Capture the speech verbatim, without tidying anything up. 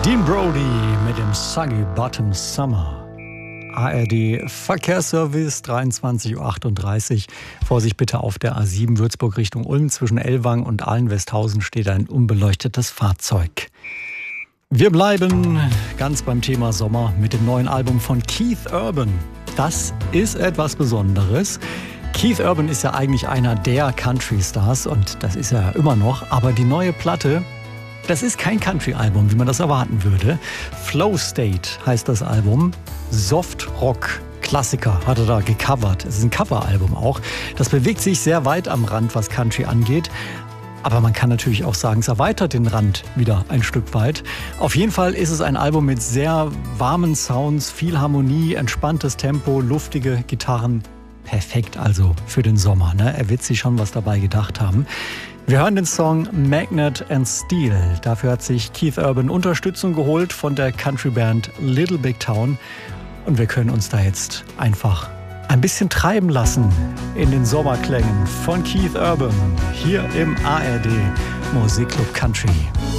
Dean Brody mit dem Soggy Bottom Summer. A R D Verkehrsservice, dreiundzwanzig Uhr achtunddreißig. Vorsicht bitte auf der A sieben Würzburg Richtung Ulm. Zwischen Ellwangen und Ahlen-Westhausen steht ein unbeleuchtetes Fahrzeug. Wir bleiben ganz beim Thema Sommer mit dem neuen Album von Keith Urban. Das ist etwas Besonderes. Keith Urban ist ja eigentlich einer der Country-Stars und das ist er immer noch. Aber die neue Platte, das ist kein Country-Album, wie man das erwarten würde. Flow State heißt das Album. Soft-Rock-Klassiker hat er da gecovert. Es ist ein Coveralbum auch. Das bewegt sich sehr weit am Rand, was Country angeht. Aber man kann natürlich auch sagen, es erweitert den Rand wieder ein Stück weit. Auf jeden Fall ist es ein Album mit sehr warmen Sounds, viel Harmonie, entspanntes Tempo, luftige Gitarren. Perfekt also für den Sommer, ne? Er wird sich schon was dabei gedacht haben. Wir hören den Song Magnet and Steel. Dafür hat sich Keith Urban Unterstützung geholt von der Country-Band Little Big Town. Und wir können uns da jetzt einfach ein bisschen treiben lassen in den Sommerklängen von Keith Urban hier im A R D Musikclub Country.